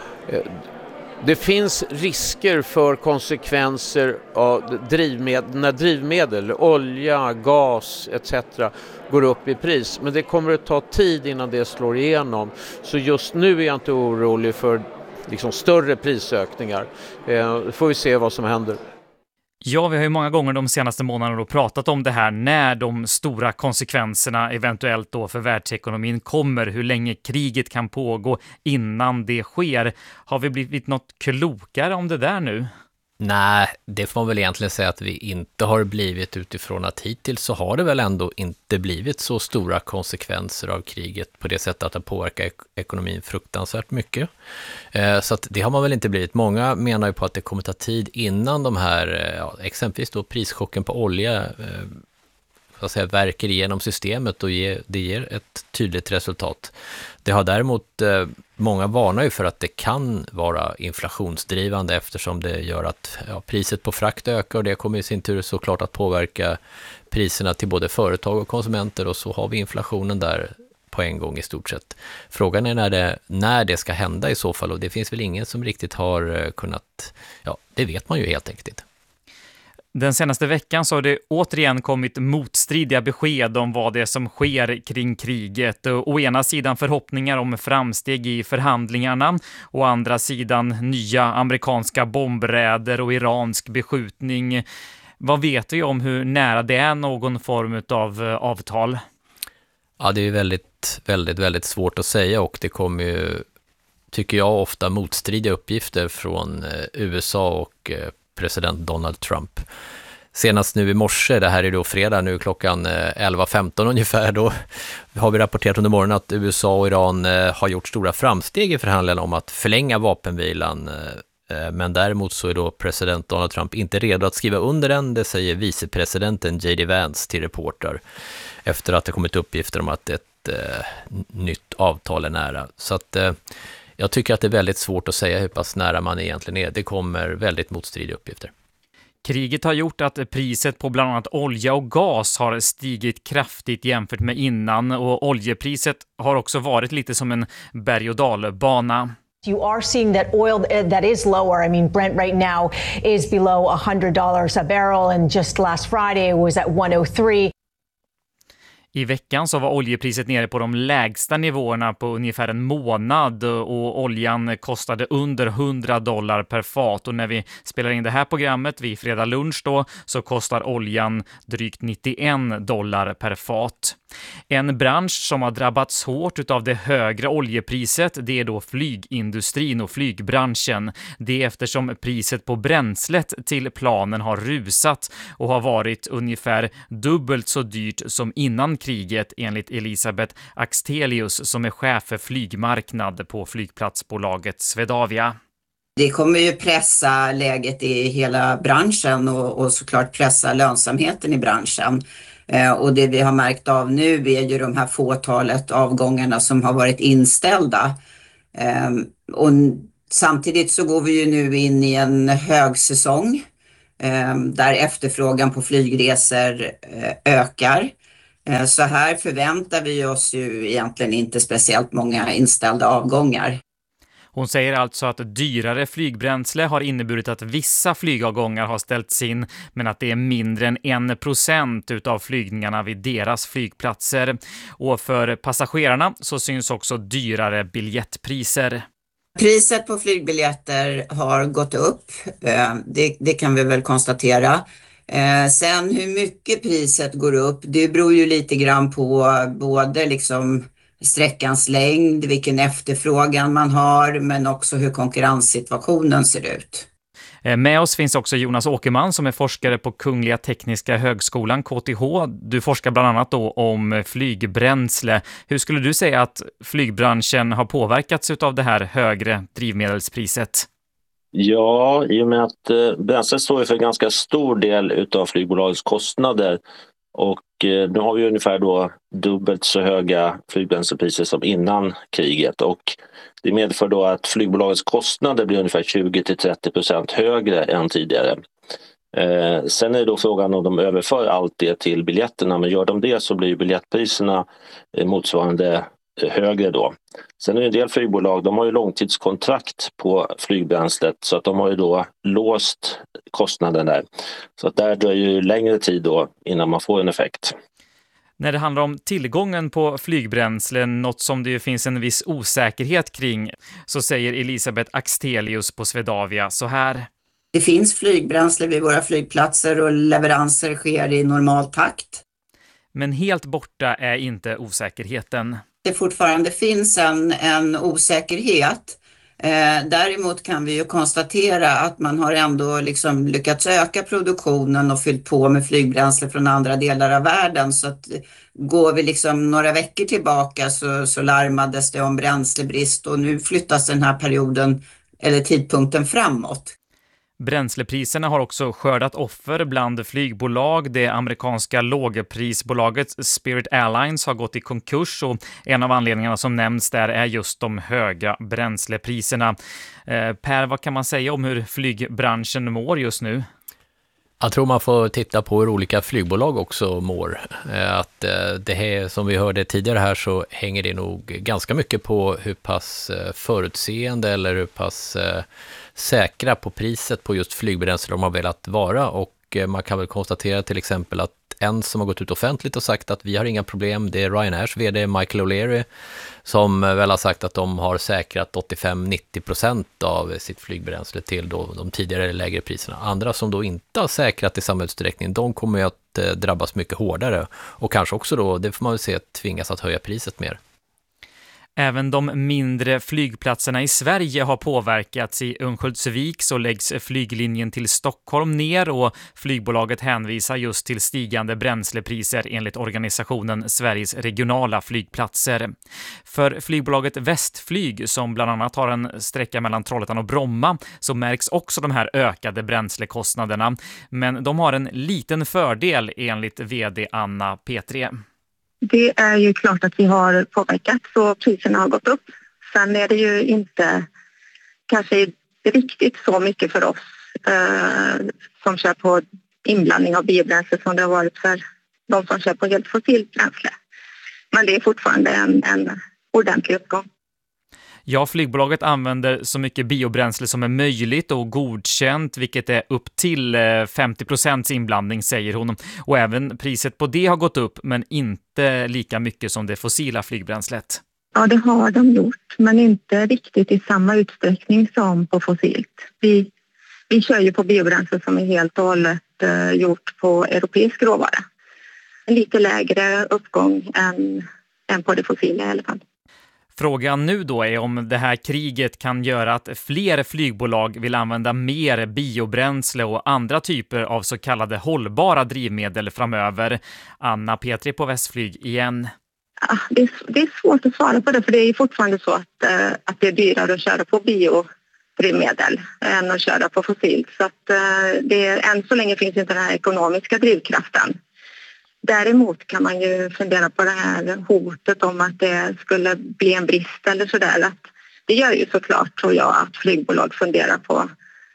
[SPEAKER 28] Det finns risker för konsekvenser av när drivmedel, olja, gas etc. går upp i pris. Men det kommer att ta tid innan det slår igenom. Så just nu är jag inte orolig för större prisökningar. Får vi se vad som händer.
[SPEAKER 2] Ja, vi har ju många gånger de senaste månaderna pratat om det här, när de stora konsekvenserna eventuellt då för världsekonomin kommer, hur länge kriget kan pågå innan det sker. Har vi blivit något klokare om det där nu?
[SPEAKER 18] Nej, det får man väl egentligen säga att vi inte har blivit, utifrån att hittills så har det väl ändå inte blivit så stora konsekvenser av kriget på det sättet att det påverkar ekonomin fruktansvärt mycket. Så att det har man väl inte blivit. Många menar ju på att det kommer ta tid innan de här, exempelvis då prischocken på olja så att säga, verkar igenom systemet och det ger ett tydligt resultat. Det har däremot, många varnar ju för att det kan vara inflationsdrivande, eftersom det gör att priset på frakt ökar, och det kommer i sin tur såklart att påverka priserna till både företag och konsumenter, och så har vi inflationen där på en gång i stort sett. Frågan är när det ska hända i så fall, och det finns väl ingen som riktigt har kunnat, det vet man ju helt enkelt inte.
[SPEAKER 2] Den senaste veckan så har det återigen kommit motstridiga besked om vad det är som sker kring kriget. Å ena sidan förhoppningar om framsteg i förhandlingarna, å andra sidan nya amerikanska bombräder och iransk beskjutning. Vad vet vi om hur nära det är någon form av avtal?
[SPEAKER 18] Ja, det är väldigt svårt att säga, och det kommer ju, tycker jag, ofta motstridiga uppgifter från USA och president Donald Trump. Senast nu i morse, det här är då fredag, nu klockan 11:15 ungefär, då har vi rapporterat under morgonen att USA och Iran har gjort stora framsteg i förhandlingarna om att förlänga vapenvilan. Men däremot så är då president Donald Trump inte redo att skriva under den, det säger vicepresidenten J.D. Vance till reporter, efter att det kommit uppgifter om att ett nytt avtal är nära. Så att jag tycker att det är väldigt svårt att säga hur pass nära man egentligen är. Det kommer väldigt motstridiga uppgifter.
[SPEAKER 2] Kriget har gjort att priset på bland annat olja och gas har stigit kraftigt jämfört med innan, och oljepriset har också varit lite som en berg- och dalbana.
[SPEAKER 6] You are seeing that oil that is lower. I mean, Brent right now is below $100 a barrel, and just last Friday it was at 103.
[SPEAKER 2] I veckan så var oljepriset nere på de lägsta nivåerna på ungefär en månad, och oljan kostade under $100 per fat, och när vi spelar in det här programmet vid fredag lunch då, så kostar oljan drygt $91 per fat. En bransch som har drabbats hårt av det högre oljepriset, det är då flygindustrin och flygbranschen. Det är eftersom priset på bränslet till planen har rusat och har varit ungefär dubbelt så dyrt som innan kriget, enligt Elisabeth Axtelius som är chef för flygmarknad på flygplatsbolaget Swedavia.
[SPEAKER 3] Det kommer ju pressa läget i hela branschen och såklart pressa lönsamheten i branschen. Och det vi har märkt av nu är ju de här fåtalet avgångarna som har varit inställda. Och samtidigt så går vi ju nu in i en högsäsong där efterfrågan på flygresor ökar. Så här förväntar vi oss ju egentligen inte speciellt många inställda avgångar.
[SPEAKER 2] Hon säger alltså att dyrare flygbränsle har inneburit att vissa flygavgångar har ställts in, men att det är mindre än 1% utav flygningarna vid deras flygplatser. Och för passagerarna så syns också dyrare biljettpriser.
[SPEAKER 3] Priset på flygbiljetter har gått upp, det kan vi väl konstatera. Sen hur mycket priset går upp, det beror ju lite grann på både liksom sträckans längd, vilken efterfrågan man har, men också hur konkurrenssituationen ser ut.
[SPEAKER 2] Med oss finns också Jonas Åkerman som är forskare på Kungliga Tekniska Högskolan, KTH. Du forskar bland annat då om flygbränsle. Hur skulle du säga att flygbranschen har påverkats av det här högre drivmedelspriset?
[SPEAKER 7] Ja, i och med att bränsle står för en ganska stor del utav flygbolagets kostnader, och nu har vi ungefär då dubbelt så höga flygbränslepriser som innan kriget, och det medför då att flygbolagets kostnader blir ungefär 20-30% högre än tidigare. Sen är det då frågan om de överför allt det till biljetterna, men gör de det så blir biljettpriserna motsvarande högre då. Sen är det en del flygbolag, de har ju långtidskontrakt på flygbränslet, så att de har ju då låst kostnaden där. Så att där dröjer ju längre tid då innan man får en effekt.
[SPEAKER 2] När det handlar om tillgången på flygbränslen, något som det finns en viss osäkerhet kring, så säger Elisabeth Axtelius på Swedavia så här.
[SPEAKER 3] Det finns flygbränsle vid våra flygplatser och leveranser sker i normal takt.
[SPEAKER 2] Men helt borta är inte osäkerheten.
[SPEAKER 3] Det fortfarande finns en osäkerhet. Däremot kan vi ju konstatera att man har ändå liksom lyckats öka produktionen och fyllt på med flygbränsle från andra delar av världen. Så att går vi liksom några veckor tillbaka så larmades det om bränslebrist, och nu flyttas den här perioden eller tidpunkten framåt.
[SPEAKER 2] Bränslepriserna har också skördat offer bland flygbolag. Det amerikanska lågprisbolaget Spirit Airlines har gått i konkurs, och en av anledningarna som nämns där är just de höga bränslepriserna. Per, vad kan man säga om hur flygbranschen mår just nu?
[SPEAKER 18] Jag tror man får titta på hur olika flygbolag också mår. Att det här, som vi hörde tidigare här, så hänger det nog ganska mycket på hur pass förutseende eller hur pass säkra på priset på just flygbränsle de har velat vara. Och man kan väl konstatera till exempel att en som har gått ut offentligt och sagt att vi har inga problem, det är Ryanairs vd Michael O'Leary som väl har sagt att de har säkrat 85-90% av sitt flygbränsle till då de tidigare lägre priserna. Andra som då inte har säkrat i samma utsträckning, de kommer ju att drabbas mycket hårdare och kanske också då, det får man väl se, tvingas att höja priset mer.
[SPEAKER 2] Även de mindre flygplatserna i Sverige har påverkats. I Örnsköldsvik så läggs flyglinjen till Stockholm ner och flygbolaget hänvisar just till stigande bränslepriser enligt organisationen Sveriges regionala flygplatser. För flygbolaget Västflyg, som bland annat har en sträcka mellan Trollhättan och Bromma, så märks också de här ökade bränslekostnaderna. Men de har en liten fördel enligt vd Anna Petri.
[SPEAKER 4] Det är ju klart att vi har påverkat så priserna har gått upp. Sen är det ju inte kanske riktigt så mycket för oss som kör på inblandning av biobränsle som det har varit för de som kör på helt fossilt bränsle. Men det är fortfarande en ordentlig uppgång.
[SPEAKER 2] Ja, flygbolaget använder så mycket biobränsle som är möjligt och godkänt, vilket är upp till 50% inblandning, säger hon. Och även priset på det har gått upp, men inte lika mycket som det fossila flygbränslet.
[SPEAKER 4] Ja, det har de gjort, men inte riktigt i samma utsträckning som på fossilt. Vi kör ju på biobränsle som är helt och hållet gjort på europeisk råvara. En lite lägre uppgång än på det fossila i alla fall.
[SPEAKER 2] Frågan nu då är om det här kriget kan göra att fler flygbolag vill använda mer biobränsle och andra typer av så kallade hållbara drivmedel framöver. Anna Petri på Västflyg igen.
[SPEAKER 4] Ja, det är svårt att svara på det, för det är fortfarande så att det är dyrare att köra på biodrivmedel än att köra på fossilt. Så att än så länge finns inte den här ekonomiska drivkraften. Däremot kan man ju fundera på det här hotet om att det skulle bli en brist eller sådär. Att det gör ju såklart, tror jag, att flygbolag funderar på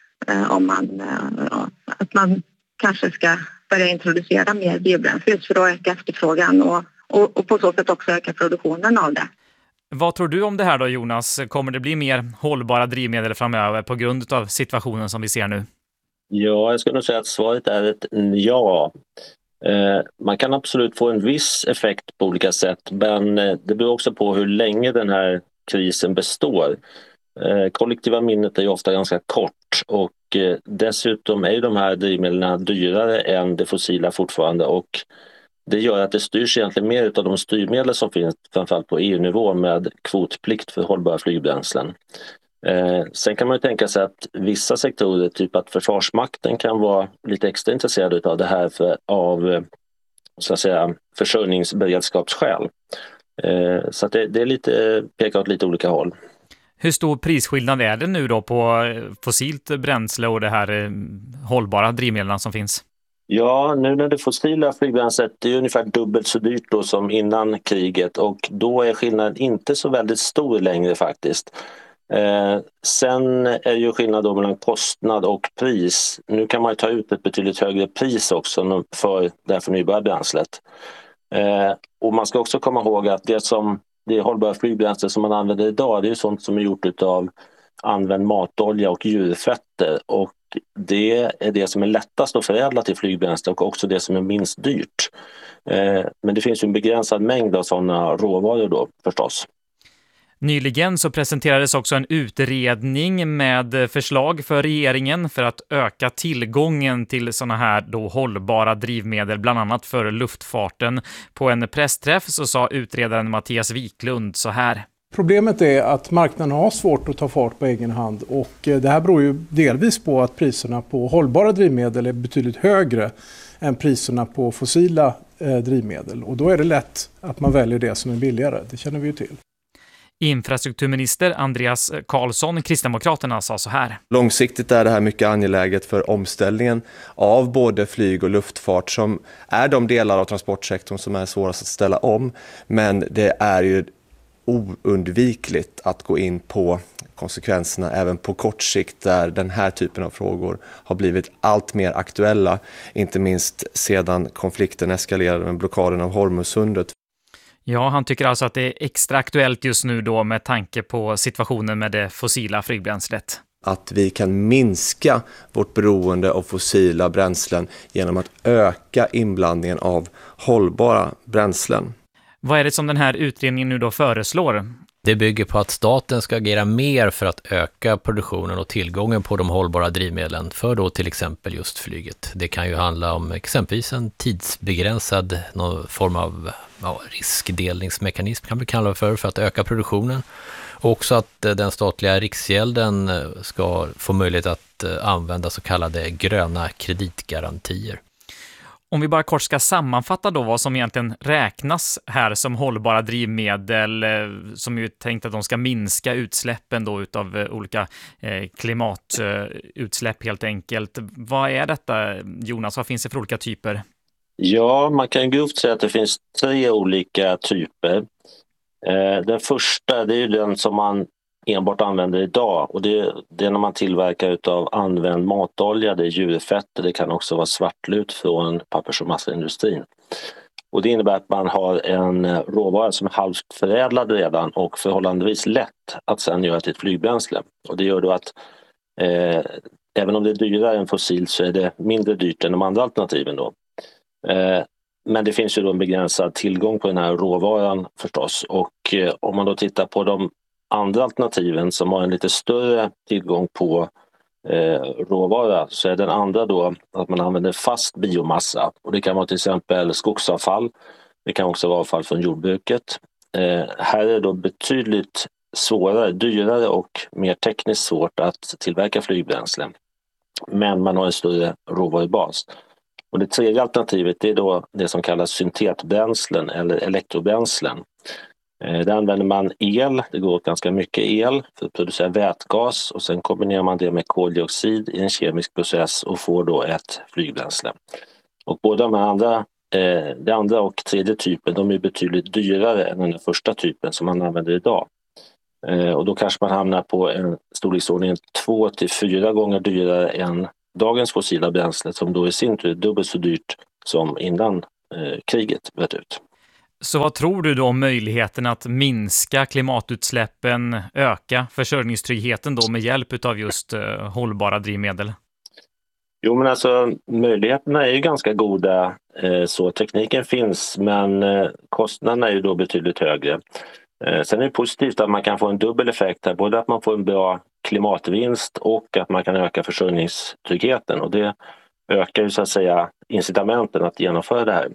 [SPEAKER 4] att man kanske ska börja introducera mer biobränsle för att öka efterfrågan och på så sätt också öka produktionen av det.
[SPEAKER 2] Vad tror du om det här då, Jonas? Kommer det bli mer hållbara drivmedel framöver på grund av situationen som vi ser nu?
[SPEAKER 7] Ja, jag skulle nog säga att svaret är ett ja. Man kan absolut få en viss effekt på olika sätt, men det beror också på hur länge den här krisen består. Kollektiva minnet är ju ofta ganska kort och dessutom är ju de här drivmedlen dyrare än det fossila fortfarande, och det gör att det styrs egentligen mer av de styrmedel som finns framförallt på EU-nivå med kvotplikt för hållbara flygbränslen. Sen kan man ju tänka sig att vissa sektorer, typ att Försvarsmakten kan vara lite extra intresserade av det här av så att säga försörjningsberedskapsskäl. Så att det är lite, pekar åt lite olika håll.
[SPEAKER 2] Hur stor prisskillnad är det nu då på fossilt bränsle och det här hållbara drivmedlen som finns?
[SPEAKER 7] Ja, nu när det fossila flygbränslet är ungefär dubbelt så dyrt då som innan kriget, och då är skillnaden inte så väldigt stor längre faktiskt. Sen är ju skillnad då mellan kostnad och pris. Nu kan man ju ta ut ett betydligt högre pris också för det här förnybara bränslet. Och man ska också komma ihåg att det hållbara flygbränsle som man använder idag, det är ju sånt som är gjort av använd matolja och djurfetter, och det är det som är lättast att förädla till flygbränsle och också det som är minst dyrt. Men det finns ju en begränsad mängd av sådana råvaror då förstås.
[SPEAKER 2] Nyligen så presenterades också en utredning med förslag för regeringen för att öka tillgången till såna här då hållbara drivmedel, bland annat för luftfarten. På en pressträff så sa utredaren Mattias Wiklund så här.
[SPEAKER 8] Problemet är att marknaden har svårt att ta fart på egen hand, och det här beror ju delvis på att priserna på hållbara drivmedel är betydligt högre än priserna på fossila drivmedel, och då är det lätt att man väljer det som är billigare. Det känner vi ju till.
[SPEAKER 2] Infrastrukturminister Andreas Karlsson, Kristdemokraterna, sa så här.
[SPEAKER 10] Långsiktigt är det här mycket angeläget för omställningen av både flyg och luftfart, som är de delar av transportsektorn som är svårast att ställa om. Men det är ju oundvikligt att gå in på konsekvenserna även på kort sikt, där den här typen av frågor har blivit allt mer aktuella, inte minst sedan konflikten eskalerade med blockaden av Hormuzsundet.
[SPEAKER 2] Ja, han tycker alltså att det är extra aktuellt just nu då med tanke på situationen med det fossila flygbränslet.
[SPEAKER 10] att vi kan minska vårt beroende av fossila bränslen genom att öka inblandningen av hållbara bränslen.
[SPEAKER 2] Vad är det som den här utredningen nu då föreslår?
[SPEAKER 18] Det bygger på att staten ska agera mer för att öka produktionen och tillgången på de hållbara drivmedlen för då till exempel just flyget. Det kan ju handla om exempelvis en tidsbegränsad någon form av riskdelningsmekanism kan vi kalla det för att öka produktionen. Och också att den statliga riksgälden ska få möjlighet att använda så kallade gröna kreditgarantier.
[SPEAKER 2] Om vi bara kort ska sammanfatta då vad som egentligen räknas här som hållbara drivmedel som ju tänkt att de ska minska utsläppen då utav olika klimatutsläpp helt enkelt. Vad är detta, Jonas? Vad finns det för olika typer?
[SPEAKER 7] Ja, man kan grovt säga att det finns 3 olika typer. Den första, det är ju den som man enbart använder idag och det är när man tillverkar utav använd matolja, det är djurfett och det kan också vara svartlut från pappers- och massaindustrin. Och det innebär att man har en råvara som är halvt förädlad redan och förhållandevis lätt att sedan göra till ett flygbränsle. Och det gör då att även om det är dyrare än fossil så är det mindre dyrt än de andra alternativen då. Men det finns ju då en begränsad tillgång på den här råvaran förstås och om man då tittar på de andra alternativen som har en lite större tillgång på råvara så är den andra då att man använder fast biomassa och det kan vara till exempel skogsavfall, det kan också vara avfall från jordbruket. Här är det då betydligt svårare, dyrare och mer tekniskt svårt att tillverka flygbränsle. Men man har en större råvarubas. Och det tredje alternativet är då det som kallas syntetbränslen eller elektrobränslen. Där använder man el, det går åt ganska mycket el för att producera vätgas och sen kombinerar man det med koldioxid i en kemisk process och får då ett flygbränsle. Och båda de andra, det andra och tredje typen, de är betydligt dyrare än den första typen som man använder idag. Och då kanske man hamnar på en storleksordning 2 till 4 gånger dyrare än dagens fossila bränsle som då i sin tur är dubbelt så dyrt som innan kriget bröt ut.
[SPEAKER 2] Så vad tror du då om möjligheten att minska klimatutsläppen, öka försörjningstryggheten då med hjälp av just hållbara drivmedel?
[SPEAKER 7] Jo men alltså möjligheterna är ju ganska goda så tekniken finns men kostnaderna är ju då betydligt högre. Sen är det positivt att man kan få en dubbel effekt här, både att man får en bra klimatvinst och att man kan öka försörjningstryggheten och det ökar ju så att säga incitamenten att genomföra det här.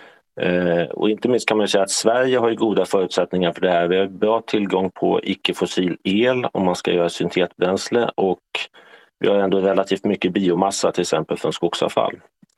[SPEAKER 7] Och inte minst kan man säga att Sverige har ju goda förutsättningar för det här. Vi har bra tillgång på icke-fossil el om man ska göra syntetbränsle och vi har ändå relativt mycket biomassa till exempel från skogsavfall.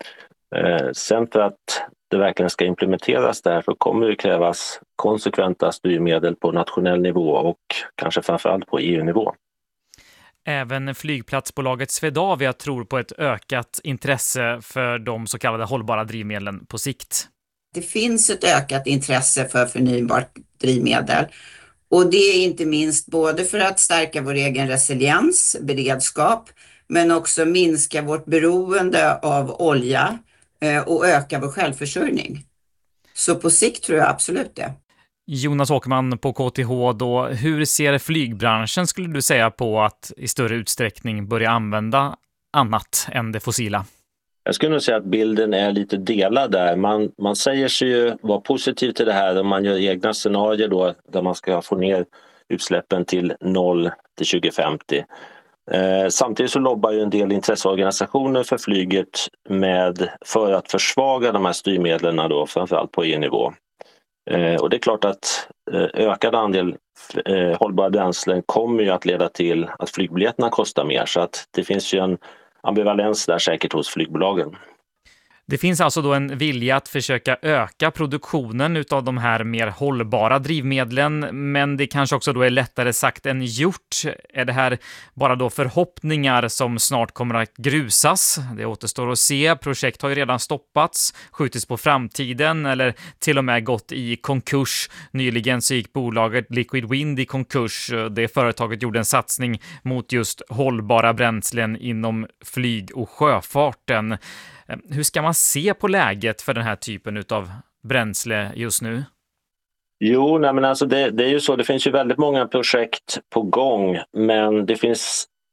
[SPEAKER 7] Sen för att det verkligen ska implementeras där så kommer det krävas konsekventa styrmedel på nationell nivå och kanske framförallt på EU-nivå.
[SPEAKER 2] Även flygplatsbolaget Swedavia tror på ett ökat intresse för de så kallade hållbara drivmedlen på sikt.
[SPEAKER 3] Det finns ett ökat intresse för förnybart drivmedel och det är inte minst både för att stärka vår egen resiliens, beredskap, men också minska vårt beroende av olja och öka vår självförsörjning. Så på sikt tror jag absolut det.
[SPEAKER 2] Jonas Åkerman på KTH då, hur ser flygbranschen skulle du säga på att i större utsträckning börja använda annat än det fossila?
[SPEAKER 7] Jag skulle nog säga att bilden är lite delad där. Man säger sig ju vara positiv till det här och man gör egna scenarier då där man ska få ner utsläppen till 0 till 2050. Samtidigt så lobbar ju en del intresseorganisationer för flyget för att försvaga de här styrmedlen då, framförallt på EU-nivå. Och det är klart att ökad andel hållbara bränslen kommer ju att leda till att flygbiljetterna kostar mer så att det finns ju en ambivalens där säkert hos flygbolagen.
[SPEAKER 2] Det finns alltså då en vilja att försöka öka produktionen utav de här mer hållbara drivmedlen, men det kanske också då är lättare sagt än gjort. Är det här bara då förhoppningar som snart kommer att grusas? Det återstår att se. Projekt har ju redan stoppats, skjutits på framtiden eller till och med gått i konkurs. Nyligen så gick bolaget Liquid Wind i konkurs. Det företaget gjorde en satsning mot just hållbara bränslen inom flyg- och sjöfarten. Hur ska man se på läget för den här typen av bränsle just nu?
[SPEAKER 7] Jo, nej men alltså det är ju så. Det finns ju väldigt många projekt på gång, men det finns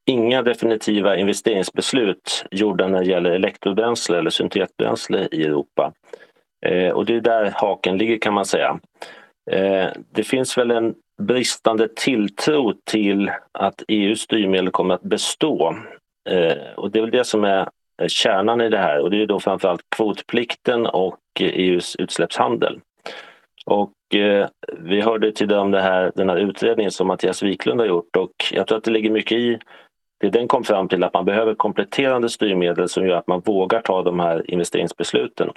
[SPEAKER 7] inga definitiva investeringsbeslut gjorda när det gäller elektrobränsle eller syntetbränsle i Europa. Och det är där haken ligger, kan man säga. Det finns väl en bristande tilltro till att EUs styrmedel kommer att bestå. Och det är väl det som är kärnan i det här. Och det är då framförallt kvotplikten och EUs utsläppshandel. Och vi hörde tidigare om den här utredningen som Mattias Wiklund har gjort, och jag tror att det ligger mycket i det. Den kom fram till att man behöver kompletterande styrmedel som gör att man vågar ta de här investeringsbesluten.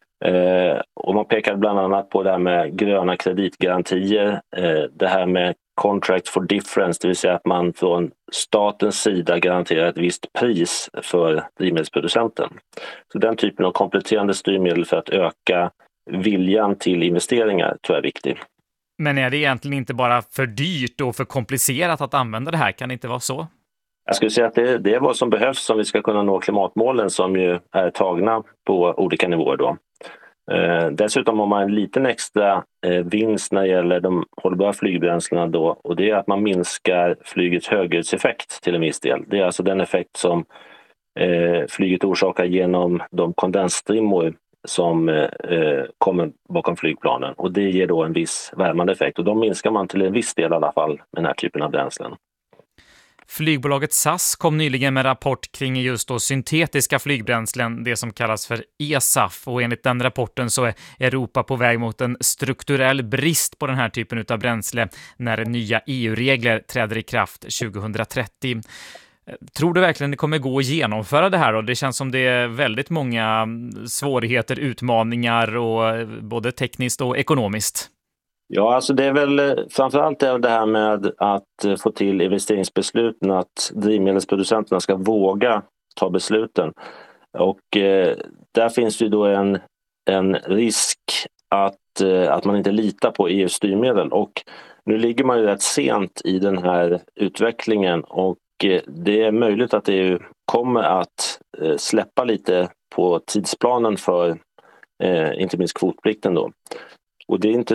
[SPEAKER 7] Och man pekar bland annat på det här med gröna kreditgarantier, det här med contract for difference, det vill säga att man från statens sida garanterar ett visst pris för drivmedelsproducenten. Så den typen av kompletterande styrmedel för att öka viljan till investeringar tror jag är viktig.
[SPEAKER 2] Men är det egentligen inte bara för dyrt och för komplicerat att använda det här? Kan det inte vara så?
[SPEAKER 7] Jag skulle säga att det är vad som behövs om vi ska kunna nå klimatmålen som ju är tagna på olika nivåer då. Dessutom har man en liten extra vinst när det gäller de hållbara flygbränslena då, och det är att man minskar flygets höghöjdseffekt till en viss del. Det är alltså den effekt som flyget orsakar genom de kondensstrimmor som kommer bakom flygplanen, och det ger då en viss värmande effekt, och de minskar man till en viss del i alla fall med den här typen av bränslen.
[SPEAKER 2] Flygbolaget SAS kom nyligen med rapport kring just då syntetiska flygbränslen, det som kallas för ESAF, och enligt den rapporten så är Europa på väg mot en strukturell brist på den här typen av bränsle när nya EU-regler träder i kraft 2030. Tror du verkligen det kommer gå att genomföra det här? Och det känns som det är väldigt många svårigheter, utmaningar, och både tekniskt och ekonomiskt.
[SPEAKER 7] Ja, alltså det är väl framförallt det här med att få till investeringsbesluten, att drivmedelsproducenterna ska våga ta besluten. Och där finns ju då en risk att man inte litar på EUs styrmedel. Och nu ligger man ju rätt sent i den här utvecklingen, och det är möjligt att EU kommer att släppa lite på tidsplanen för inte minst kvotplikten då. Och det är inte